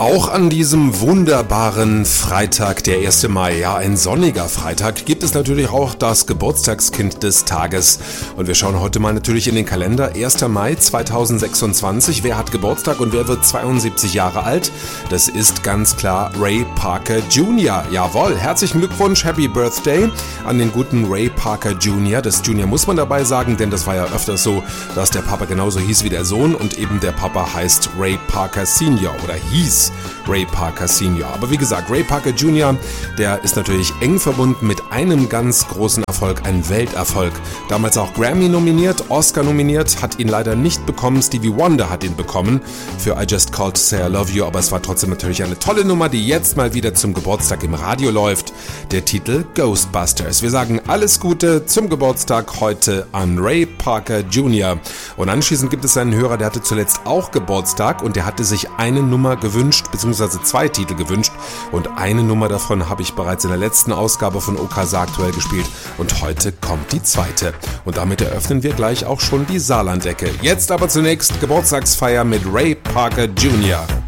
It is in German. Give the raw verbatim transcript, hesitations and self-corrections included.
Auch an diesem wunderbaren Freitag, der erste Mai, ja ein sonniger Freitag, gibt es natürlich auch das Geburtstagskind des Tages. Und wir schauen heute mal natürlich in den Kalender. erster Mai zweitausendsechsundzwanzig. Wer hat Geburtstag und wer wird zweiundsiebzig Jahre alt? Das ist ganz klar Ray Parker Junior Jawohl, herzlichen Glückwunsch, Happy Birthday an den guten Ray Parker Junior Das Junior muss man dabei sagen, denn das war ja öfters so, dass der Papa genauso hieß wie der Sohn und eben der Papa heißt Ray Parker Senior oder hieß Ray Parker Senior Aber wie gesagt, Ray Parker Junior, der ist natürlich eng verbunden mit einem ganz großen Erfolg, ein Welterfolg. Damals auch Grammy nominiert, Oscar nominiert, hat ihn leider nicht bekommen. Stevie Wonder hat ihn bekommen für I Just Called to Say I Love You, aber es war trotzdem natürlich eine tolle Nummer, die jetzt mal wieder zum Geburtstag im Radio läuft. Der Titel Ghostbusters. Wir sagen alles Gute zum Geburtstag heute an Ray Parker Junior Und anschließend gibt es einen Hörer, der hatte zuletzt auch Geburtstag und der hatte sich eine Nummer gewünscht, beziehungsweise zwei Titel gewünscht und eine Nummer davon habe ich bereits in der letzten Ausgabe von O K S A aktuell gespielt und heute kommt die zweite. Und damit eröffnen wir gleich auch schon die Saarlandecke. Jetzt aber zunächst Geburtstagsfeier mit Ray Parker Junior